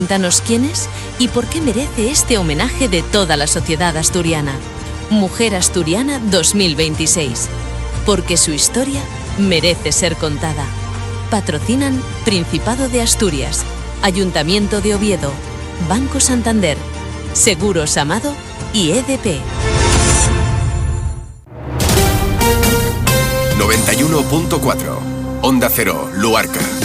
Cuéntanos quién es y por qué merece este homenaje de toda la sociedad asturiana. Mujer Asturiana 2026. Porque su historia merece ser contada. Patrocinan Principado de Asturias, Ayuntamiento de Oviedo, Banco Santander, Seguros Amado y EDP. 91.4 Onda Cero, Luarca.